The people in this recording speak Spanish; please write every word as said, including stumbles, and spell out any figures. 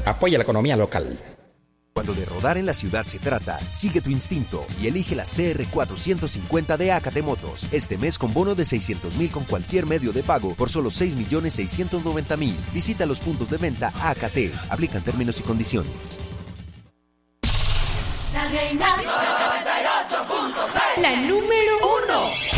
Apoya la economía local. Cuando de rodar en la ciudad se trata, sigue tu instinto y elige la C R cuatrocientos cincuenta de Acate Motos. Este mes con bono de seiscientos mil con cualquier medio de pago por solo seis millones seiscientos noventa mil. Visita los puntos de venta Acate. Aplican términos y condiciones. La reina noventa y ocho punto seis. La número uno.